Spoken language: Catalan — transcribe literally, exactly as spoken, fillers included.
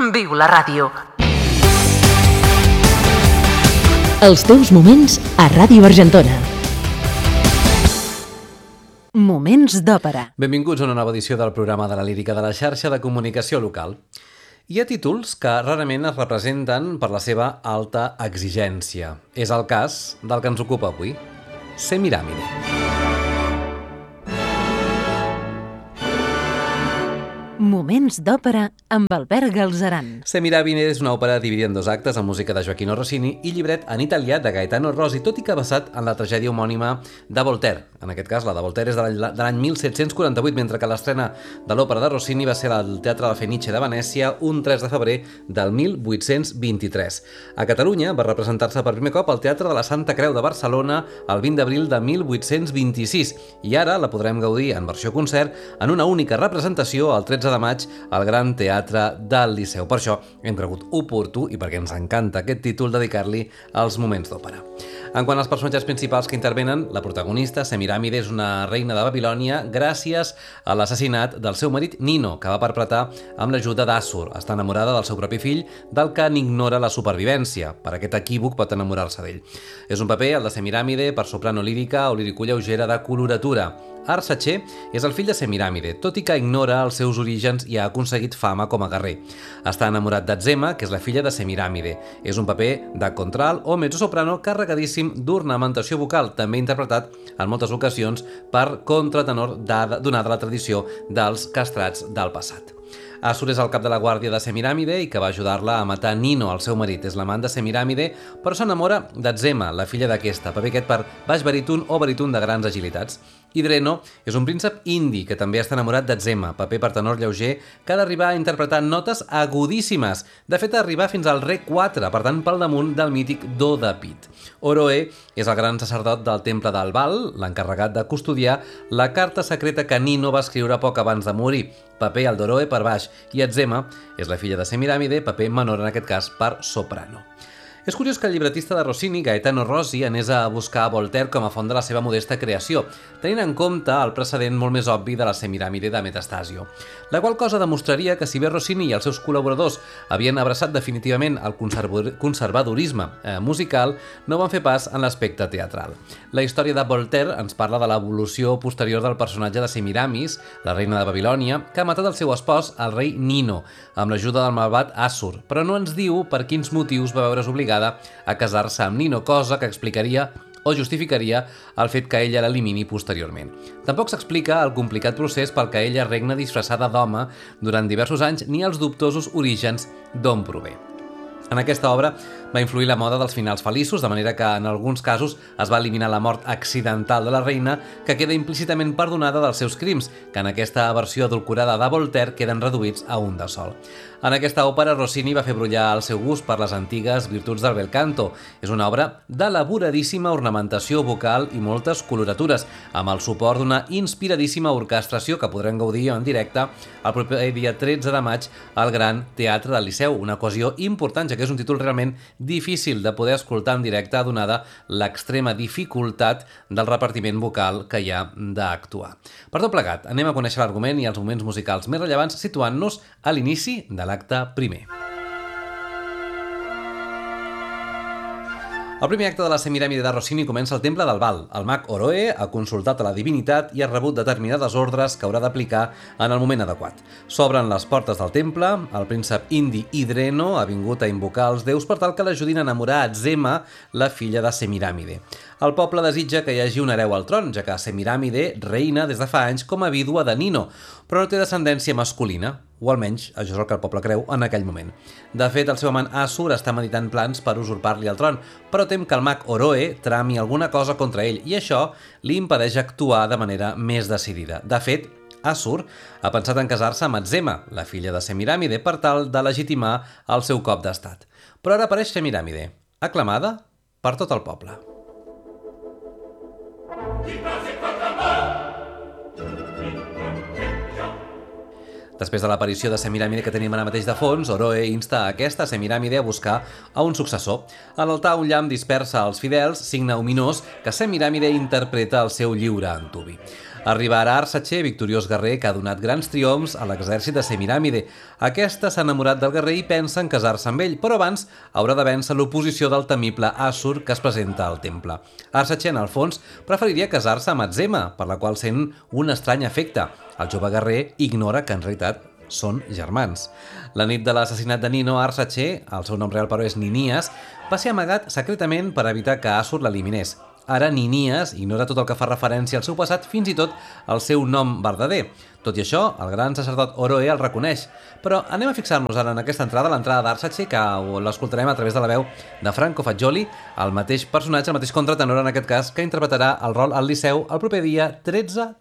Viu la ràdio. Els teus moments a Ràdio Argentona. Moments d'òpera. Benvinguts a una nova edició del programa de la lírica de la xarxa de comunicació local. Hi ha títols que rarament es representen per la seva alta exigència. És el cas del que ens ocupa avui, Semiramide. Moments d'òpera amb Albert Galzeran. Semiramide és una òpera dividida en dos actes amb música de Gioacchino Rossini i llibret en italià de Gaetano Rossi, tot i que basat en la tragèdia homònima de Voltaire. En aquest cas, la de Voltaire és de l'any mil set-cents quaranta-vuit, mentre que l'estrena de l'òpera de Rossini va ser al Teatre La Fenice de Venècia un tres de febrer del mil vuit-cents vint-i-tres. A Catalunya va representar-se per primer cop al Teatre de la Santa Creu de Barcelona el vint d'abril de mil vuit-cents vint-i-sis i ara la podrem gaudir en versió concert en una única representació el tretze de maig al Gran Teatre del Liceu. Per això hem cregut oportú, i perquè ens encanta aquest títol, dedicar-li als moments d'òpera. En quant als personatges principals que intervenen, la protagonista, Semiramide, és una reina de Babilònia gràcies a l'assassinat del seu marit Nino, que va perpetrar amb l'ajuda d'Assur. Està enamorada del seu propi fill, del que n'ignora la supervivència. Per aquest equívoc pot enamorar-se d'ell. És un paper, el de Semiramide, per soprano lírica o lírico-lleugera de coloratura. Arsace és el fill de Semiramide, tot i que ignora els seus orígens i ha aconseguit fama com a guerrer. Està enamorat d'Azema, que és la filla de Semiramide. És un paper de contralt o mezzosoprano carregadíssim d'ornamentació vocal, també interpretat en moltes ocasions per contratenor donada la tradició dels castrats del passat. Assur és el cap de la guàrdia de Semiramide i que va ajudar-la a matar Nino, el seu marit. És l'amant de Semiramide, però s'enamora d'Azema, la filla d'aquesta, paper aquest per baix baríton o baríton de grans agilitats. Idreno és un príncep indi que també està enamorat d'Azema, paper per tenor lleuger que ha d'arribar a interpretar notes agudíssimes. De fet, arribar fins al re quatre, per tant, pel damunt del mític do de pit. Oroe és el gran sacerdot del temple del Val, l'encarregat de custodiar la carta secreta que Nino va escriure poc abans de morir, paper el d'Oroe per baix, i Azema és la filla de Semiramide, paper menor en aquest cas per soprano. És curiós que el llibretista de Rossini, Gaetano Rossi, anés a buscar Voltaire com a font de la seva modesta creació, tenint en compte el precedent molt més obvi de la Semiramide de Metastasio. La qual cosa demostraria que si bé Rossini i els seus col·laboradors havien abraçat definitivament el conservadorisme eh, musical, no van fer pas en l'aspecte teatral. La història de Voltaire ens parla de l'evolució posterior del personatge de Semiramis, la reina de Babilònia, que ha matat el seu espòs, el rei Nino, amb l'ajuda del malvat Assur, però no ens diu per quins motius va veure's obligada a casar-se amb Nino, cosa que explicaria o justificaria el fet que ella l'elimini posteriorment. Tampoc s'explica el complicat procés pel que ella regna disfressada d'home durant diversos anys ni els dubtosos orígens d'on prové. En aquesta obra va influir la moda dels finals feliços, de manera que en alguns casos es va eliminar la mort accidental de la reina, que queda implícitament perdonada dels seus crims, que en aquesta versió adulcorada de Voltaire queden reduïts a un de sol. En aquesta òpera, Rossini va fer brollar el seu gust per les antigues virtuts del bel canto. És una obra d'elaboradíssima ornamentació vocal i moltes coloratures, amb el suport d'una inspiradíssima orquestració que podrem gaudir en directe el proper dia tretze de maig al Gran Teatre del Liceu, una ocasió important, ja que és un títol realment difícil de poder escoltar en directe, donada l'extrema dificultat del repartiment vocal que hi ha d'actuar. Per tot plegat, anem a conèixer l'argument i els moments musicals més rellevants, situant-nos a l'inici de l'acte primer. El primer acte de la Semiramide de Rossini comença al temple del Val. El mag Oroe ha consultat a la divinitat i ha rebut determinades ordres que haurà d'aplicar en el moment adequat. S'obren les portes del temple, el príncep indi Idreno ha vingut a invocar els déus per tal que l'ajudin a enamorar Azema, la filla de Semiramide. El poble desitja que hi hagi un hereu al tron, ja que Semiramide reina des de fa anys com a vídua de Nino, però no té descendència masculina, o almenys això és el que el poble creu en aquell moment. De fet, el seu amant Assur està meditant plans per usurpar-li el tron, però tem que el mag Oroe trami alguna cosa contra ell i això li impedeix actuar de manera més decidida. De fet, Assur ha pensat en casar-se amb Azema, la filla de Semiramide, per tal de legitimar el seu cop d'estat. Però ara apareix Semiramide, aclamada per tot el poble. Després de l'aparició de Semiramide que tenim ara mateix de fons, Oroe insta a aquesta Semiramide a buscar a un successor. A l'altar un llamp dispersa als fidels, signe ominós que Semiramide interpreta el seu lliure antuvi. Arriba ara Arsace, victoriós guerrer que ha donat grans triomfs a l'exèrcit de Semiràmide. Aquesta s'ha enamorat del guerrer i pensa en casar-se amb ell, però abans haurà de vèncer l'oposició del temible Assur que es presenta al temple. Arsace, en el fons, preferiria casar-se amb Atzema, per la qual sent un estrany afecte. El jove guerrer ignora que en realitat són germans. La nit de l'assassinat de Nino, Arsace, el seu nom real però és Ninias, va ser amagat secretament per evitar que Assur l'eliminés. Ara Ninias ignora tot el que fa referència al seu passat, fins i tot el seu nom verdader. Tot i això, el gran sacerdot Oroe el reconeix. Però anem a fixar-nos ara en aquesta entrada, l'entrada d'Arsace, que l'escoltarem a través de la veu de Franco Fagioli, el mateix personatge, el mateix contratenor en aquest cas, que interpretarà el rol al Liceu el proper dia tretze